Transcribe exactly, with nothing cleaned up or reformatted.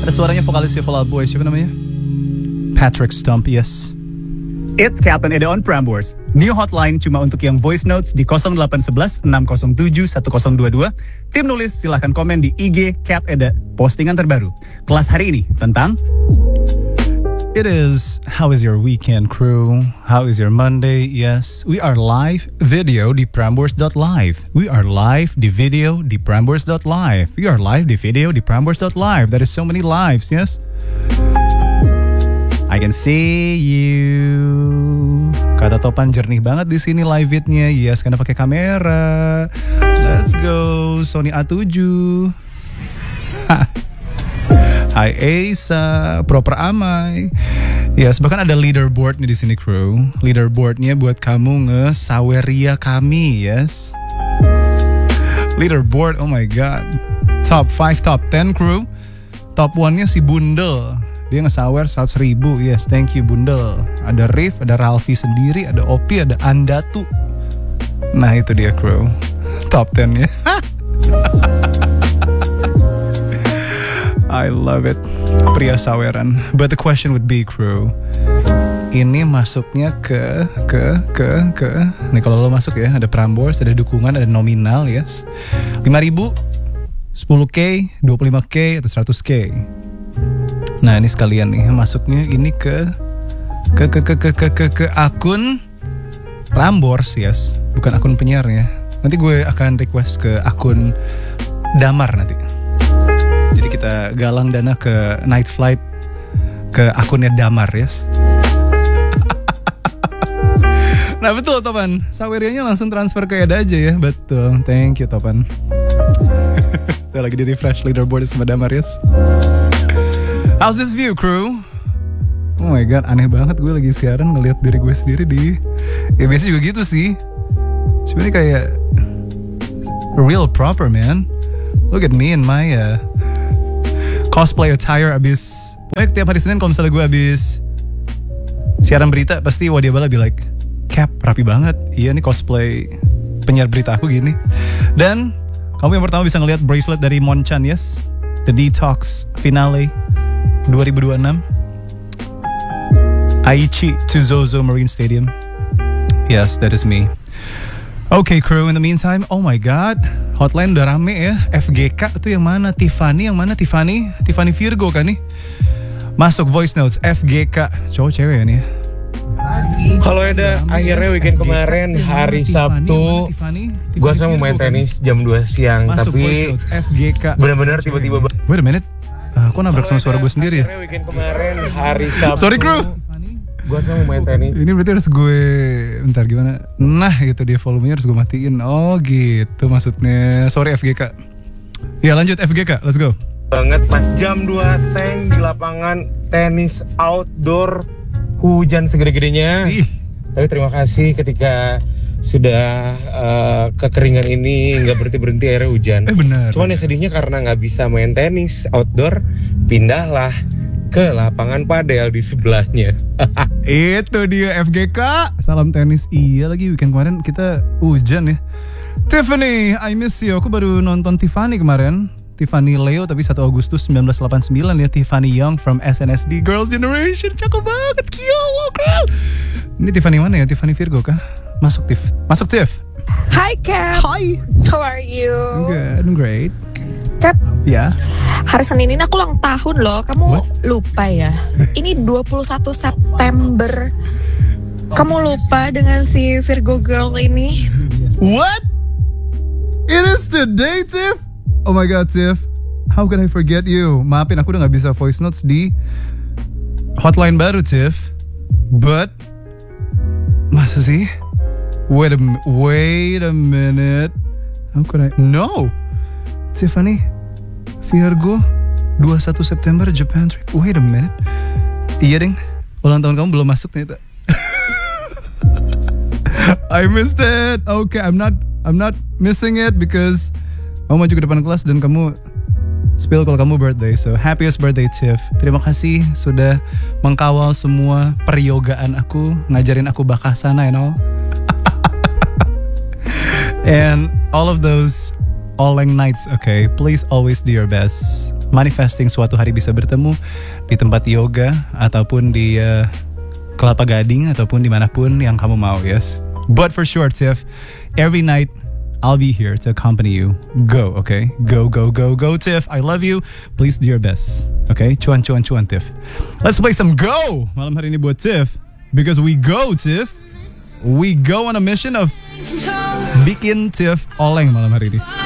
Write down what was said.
Ada suaranya vokalisnya Fall Out Boy, siapa namanya? Patrick Stump, yes. It's Captain Eda on Prambors. New hotline cuma untuk yang voice notes di nol delapan satu satu enam nol tujuh satu nol dua dua. Tim nulis silahkan komen di I G Cap Eda. Postingan terbaru. Kelas hari ini tentang... It is, how is your weekend, crew? How is your Monday? Yes, we are live video di prambors dot live. We are live di video di prambors dot live. We are live di video di prambors dot live. There is so many lives, yes? I can see you. Kata Topan jernih banget di sini live vidnya. Yes, karena pakai kamera. Let's go, Sony A tujuh. Hai Asa, proper Amai. Yes, bahkan ada leaderboardnya di sini, crew. Leaderboardnya buat kamu nge-saweria kami, yes. Leaderboard, oh my god. Top five, top ten, crew. Top one-nya si Bundel. Dia nge-sawer seratus ribu, yes, thank you Bundel. Ada Rif, ada Ralfi sendiri, ada Opi, ada Andatu. Nah itu dia, crew. Top ten-nya. I love it. Pria saweran. But the question would be, crew, ini masuknya ke ke ke ke nih kalau lo masuk ya, ada Prambors, ada dukungan, ada nominal, yes. lima ribu, sepuluh K, dua puluh lima K atau seratus K. Nah, ini sekalian nih masuknya ini ke ke ke ke ke ke ke, ke akun Prambors, yes. Bukan akun penyiarnya. Nanti gue akan request ke akun Damar nanti. Jadi kita galang dana ke night flight ke akunnya Damar, yes. Nah betul Topan, sawerianya langsung transfer ke Eda aja ya. Betul, thank you Topan. Kita lagi di refresh leaderboard sama Damar, yes. How's this view, crew? Oh my god, aneh banget gue lagi siaran ngeliat diri gue sendiri di... Ya biasa juga gitu sih. Sebenarnya kayak real proper, man. Look at me and my uh, cosplay attire abis. Pokoknya tiap hari Senin kalau misalnya gue abis siaran berita, pasti Wadia Bala be like, Cap, rapi banget. Iya nih cosplay penyiar berita aku gini. Dan kamu yang pertama bisa ngeliat bracelet dari Monchan, yes. The Detox Finale dua ribu dua puluh enam. Aichi to Zozo Marine Stadium. Yes, that is me. Okay, crew, in the meantime, oh my god, hotline udah rame ya. F G K itu yang mana? Tiffany yang mana? Tiffany? Tiffany Virgo kan nih? Masuk voice notes, F G K. Cowok cewek ya nih ya? Halo Eda, akhirnya weekend kemarin hari Sabtu gue sama main tenis jam dua siang. Tapi benar-benar tiba-tiba. Wait a minute, uh, kok nabrak sama suara gue sendiri ya? Akhirnya weekend kemarin hari Sabtu. Sorry crew, gue sama main tenis. ini berarti harus gue, bentar gimana? Nah gitu dia, volumenya harus gue matiin. Oh gitu maksudnya. Sorry F G K. Ya lanjut F G K, let's go. Banget pas jam dua tank di lapangan tenis outdoor, hujan segede-gedenya. Ih. Tapi terima kasih ketika sudah uh, kekeringan ini nggak berhenti-berhenti akhirnya hujan. Eh benar. Cuman yang sedihnya karena nggak bisa main tenis outdoor, pindahlah ke lapangan padel di sebelahnya. Itu dia F G K. Salam tenis. Iya lagi weekend kemarin kita hujan ya. Tiffany, I miss you. Aku baru nonton Tiffany kemarin. Tiffany Leo tapi satu Agustus seribu sembilan ratus delapan puluh sembilan ya. Tiffany Young from S N S D Girls Generation. Cakep banget. Kiowo girl. Ini Tiffany mana ya? Tiffany Virgo kah? Masuk Tiff. Masuk Tiff. Hi Cap. Hi. How are you? Good, I'm great. Cap. Ya. Hari Senin ini aku ulang tahun loh. Kamu What? lupa ya? Ini dua puluh satu September. Kamu lupa dengan si Virgo girl ini? What? It is today, Tiff? Oh my god, Tiff. How can I forget you? Maafin aku udah gak bisa voice notes di hotline baru, Tiff. But masa sih? Wait a wait a minute. How could I? No. Tiffany Virgo dua puluh satu September Japan trip. Wait a minute. Iya ding. Ulang tahun kamu belum masuk ternyata. I missed it. Okay, I'm not I'm not missing it because kamu maju ke depan kelas dan kamu spill kalau kamu birthday. So happiest birthday Tiff. Terima kasih sudah mengkawal semua peryogaan aku, ngajarin aku bakasana and all. And all of those Oleng nights, okay, please always do your best. manifesting suatu hari bisa bertemu di tempat yoga ataupun di uh, Kelapa Gading ataupun dimanapun yang kamu mau, yes. But for sure, Tiff, every night I'll be here to accompany you. Go, okay? Go, go, go, go, Tiff. I love you. Please do your best, okay? Cuan, cuan, cuan, Tiff. Let's play some Go malam hari ini buat Tiff. Because we go, Tiff. We go on a mission of bikin Tiff oleng malam hari ini.